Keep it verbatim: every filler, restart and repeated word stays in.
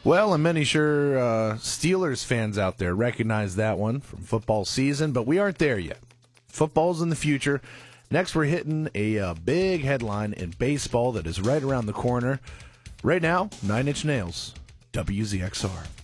Well, and many sure uh, Steelers fans out there recognize that one from football season, but we aren't there yet. Football's in the future. Next, we're hitting a uh, big headline in baseball that is right around the corner. Right now, Nine Inch Nails, W Z X R.